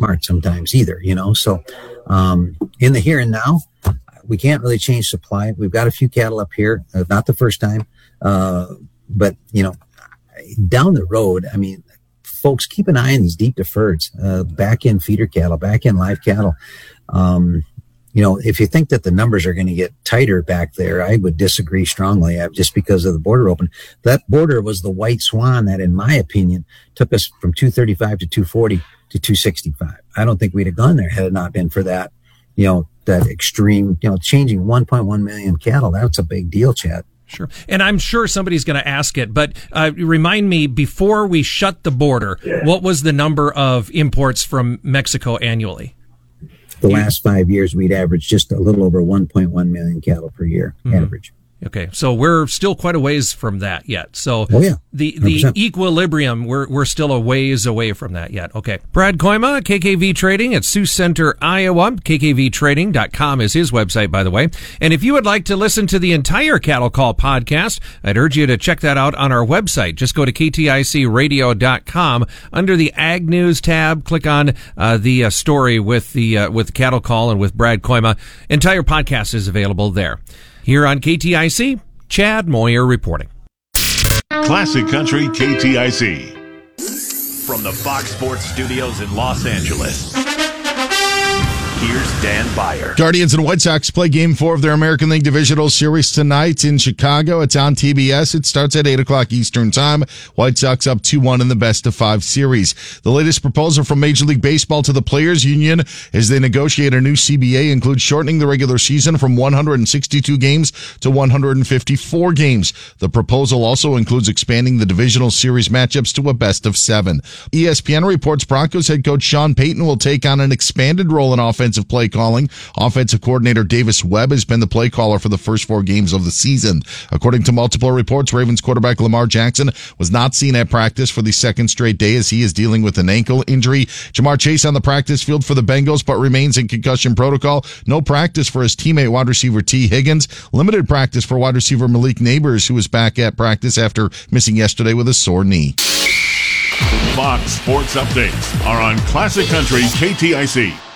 smart sometimes either, So in the here and now, we can't really change supply. We've got a few cattle up here, not the first time, but down the road, folks, keep an eye on these deep deferreds, back-end feeder cattle, back-end live cattle. If you think that the numbers are going to get tighter back there, I would disagree strongly, just because of the border open. That border was the white swan that, in my opinion, took us from 235 to 240 to 265. I don't think we'd have gone there had it not been for that, that extreme, changing 1.1 million cattle. That's a big deal, Chad. Sure. And I'm sure somebody's going to ask it, but remind me, before we shut the border, what was the number of imports from Mexico annually? The last 5 years, we'd averaged just a little over 1.1 million cattle per year, average. Okay, so we're still quite a ways from that yet. So the equilibrium, we're still a ways away from that yet. Okay. Brad Koima, KKV Trading at Sioux Center, Iowa. KKVtrading.com is his website, by the way. And if you would like to listen to the entire Cattle Call podcast, I'd urge you to check that out on our website. Just go to kticradio.com. Under the Ag News tab, click on the story with the Cattle Call and with Brad Koima. Entire podcast is available there. Here on KTIC, Chad Moyer reporting. Classic Country KTIC. From the Fox Sports Studios in Los Angeles, here's Dan Beyer. Guardians and White Sox play Game 4 of their American League Divisional Series tonight in Chicago. It's on TBS. It starts at 8 o'clock Eastern Time. White Sox up 2-1 in the best-of-5 series. The latest proposal from Major League Baseball to the Players Union as they negotiate a new CBA includes shortening the regular season from 162 games to 154 games. The proposal also includes expanding the divisional series matchups to a best-of-7. ESPN reports Broncos head coach Sean Payton will take on an expanded role in offensive play calling. Offensive coordinator Davis Webb has been the play caller for the first 4 games of the season. According to multiple reports, Ravens quarterback Lamar Jackson was not seen at practice for the second straight day as he is dealing with an ankle injury. Jamar Chase on the practice field for the Bengals but remains in concussion protocol. No practice for his teammate wide receiver T. Higgins. Limited practice for wide receiver Malik Neighbors, who was back at practice after missing yesterday with a sore knee. Fox Sports Updates are on Classic Country KTIC.